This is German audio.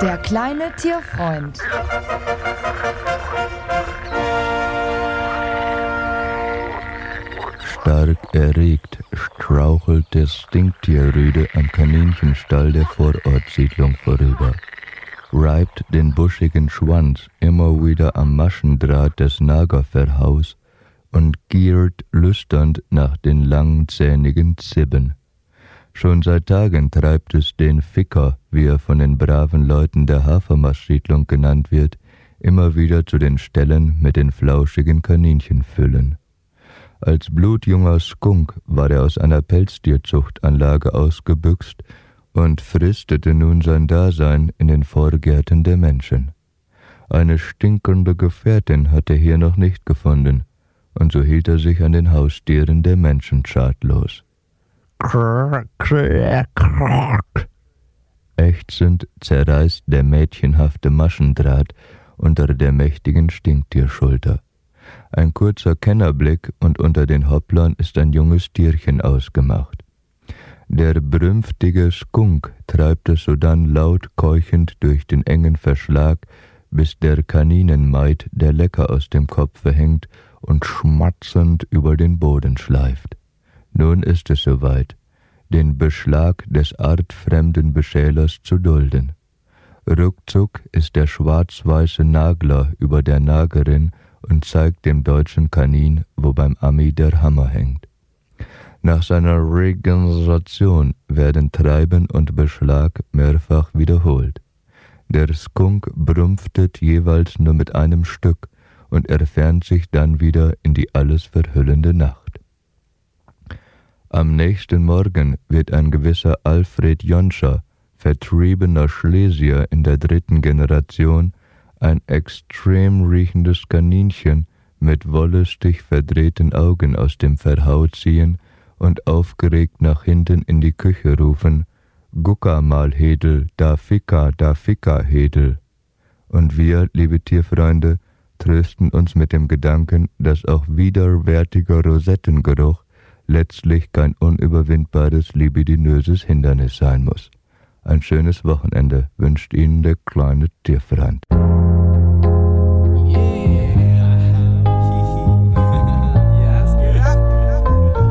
Der kleine Tierfreund. Stark erregt strauchelt der Stinktierrüde am Kaninchenstall der Vorortsiedlung vorüber, reibt den buschigen Schwanz immer wieder am Maschendraht des Nagerverhaus und giert lüsternd nach den langzähnigen Zibben. Schon seit Tagen treibt es den Ficker, wie er von den braven Leuten der Hafermarschsiedlung genannt wird, immer wieder zu den Ställen mit den flauschigen Kaninchenfüllen. Als blutjunger Skunk war er aus einer Pelztierzuchtanlage ausgebüxt und fristete nun sein Dasein in den Vorgärten der Menschen. Eine stinkende Gefährtin hat er hier noch nicht gefunden, und so hielt er sich an den Haustieren der Menschen schadlos. Ächzend zerreißt der mädchenhafte Maschendraht unter der mächtigen Stinktierschulter. Ein kurzer Kennerblick und unter den Hopplern ist ein junges Tierchen ausgemacht. Der brünftige Skunk treibt es sodann laut keuchend durch den engen Verschlag, bis der Kaninenmaid der Lecker aus dem Kopfe hängt und schmatzend über den Boden schleift. Nun ist es soweit, den Beschlag des artfremden Beschälers zu dulden. Ruckzuck ist der schwarz-weiße Nagler über der Nagerin und zeigt dem deutschen Kanin, wo beim Ami der Hammer hängt. Nach seiner Regeneration werden Treiben und Beschlag mehrfach wiederholt. Der Skunk brümpftet jeweils nur mit einem Stück und entfernt sich dann wieder in die alles verhüllende Nacht. Am nächsten Morgen wird ein gewisser Alfred Jonscher, vertriebener Schlesier in der 3. Generation, ein extrem riechendes Kaninchen mit wollüstig verdrehten Augen aus dem Verhau ziehen und aufgeregt nach hinten in die Küche rufen: »Gucka mal, Hedel, da Ficker, Hedel.« Und wir, liebe Tierfreunde, trösten uns mit dem Gedanken, dass auch widerwärtiger Rosettengeruch letztlich kein unüberwindbares libidinöses Hindernis sein muss. Ein schönes Wochenende wünscht Ihnen der kleine Tierfreund.